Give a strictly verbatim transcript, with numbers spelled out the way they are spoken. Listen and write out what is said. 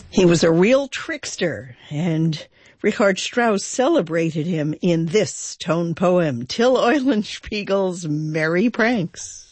He was a real trickster, and Richard Strauss celebrated him in this tone poem, Till Eulenspiegel's Merry Pranks.